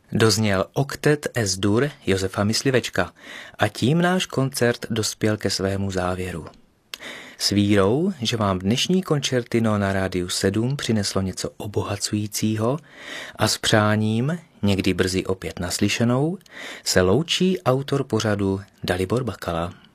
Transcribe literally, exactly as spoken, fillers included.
Dozněl oktet Es-dur Josefa Myslivečka a tím náš koncert dospěl ke svému závěru. S vírou, že vám dnešní koncertino na Rádiu sedm přineslo něco obohacujícího a s přáním, někdy brzy opět naslyšenou, se loučí autor pořadu Dalibor Bakala.